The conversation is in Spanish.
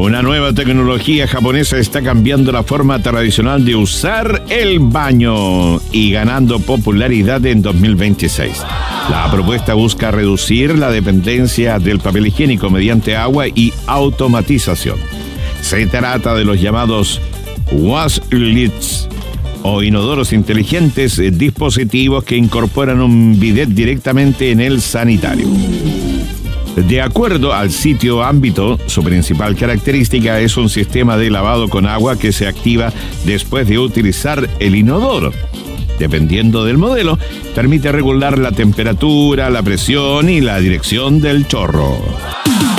Una nueva tecnología japonesa está cambiando la forma tradicional de usar el baño y ganando popularidad en 2026. La propuesta busca reducir la dependencia del papel higiénico mediante agua y automatización. Se trata de los llamados washlets o inodoros inteligentes, dispositivos que incorporan un bidet directamente en el sanitario. De acuerdo al sitio Ámbito, su principal característica es un sistema de lavado con agua que se activa después de utilizar el inodoro. Dependiendo del modelo, permite regular la temperatura, la presión y la dirección del chorro.